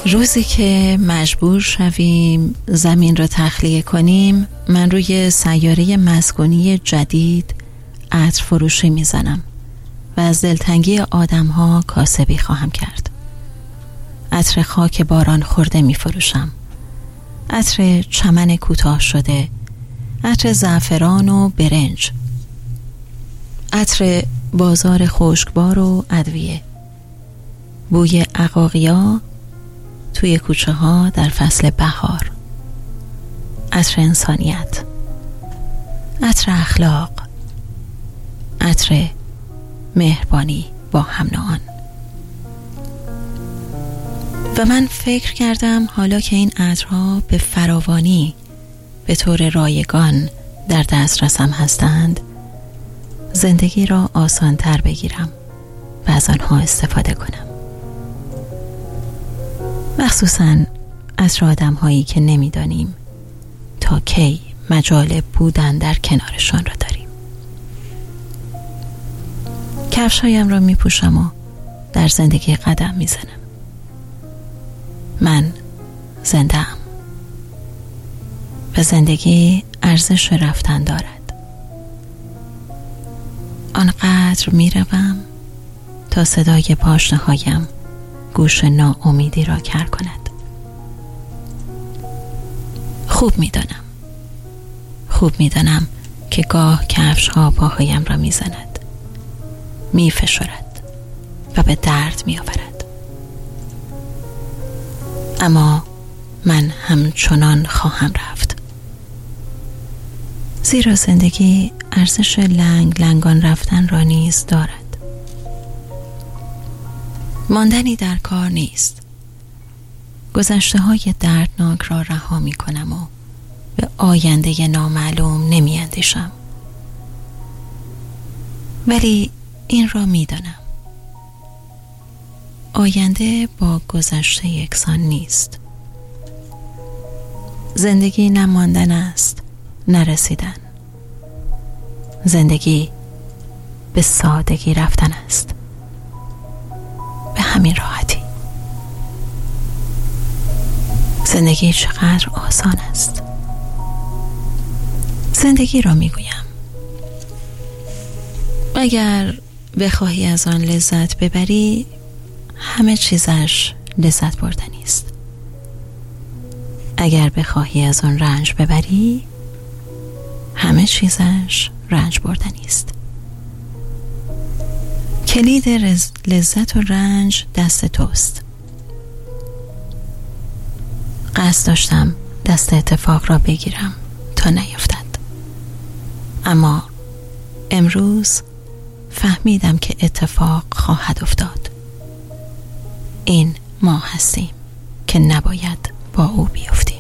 روزی که مجبور شویم زمین را تخلیه کنیم، من روی سیاره مسکونی جدید عطر فروشی میزنم و از دلتنگی آدم‌ها کاسبی خواهم کرد. عطر خاک باران خورده میفروشم، عطر چمن کوتاه شده، عطر زعفران و برنج، عطر بازار خشکبار و ادویه، بوی عقاقیا توی کوچه ها در فصل بهار، عطر انسانیت، عطر اخلاق، عطر مهربانی با هم نوعان. و من فکر کردم حالا که این عطرها به فراوانی به طور رایگان در دسترسم هستند، زندگی را آسان‌تر بگیرم و از آنها استفاده کنم، مخصوصاً عطر آدم‌هایی که نمی‌دانیم تا کی مجال بودن در کنارشان را داریم. کفش‌هایم را می‌پوشم و در زندگی قدم می‌زنم. من زنده‌ام و زندگی ارزش رفتن دارد. آنقدر می‌روم تا صدای پاشنه‌هایم گوش ناامیدی را کر کند. خوب می‌دانم که گاه کفش‌ها پاهایم را می‌زند، می‌فشارد و به درد می‌آورد. اما من همچنان خواهم رفت، زیرا زندگی ارزش لنگان رفتن را نیز دارد. ماندنی در کار نیست. گذشته های دردناک را رها می کنم و به آینده نامعلوم نمی اندیشم. ولی این را می دانم، آینده با گذشته یکسان نیست. زندگی نه ماندن است نه رسیدن. زندگی به سادگی رفتن است، به همین راحتی. زندگی چقدر آسان است. زندگی را میگویم. اگر بخواهی از آن لذت ببری، همه چیزش لذت بردنی است. اگر بخواهی از آن رنج ببری، همه چیزش رنج بردنی است. کلید لذت و رنج دست توست. قصد داشتم دست اتفاق را بگیرم تا نیفتد، اما امروز فهمیدم که اتفاق خواهد افتاد. این ما هستیم که نباید با او بیفتیم.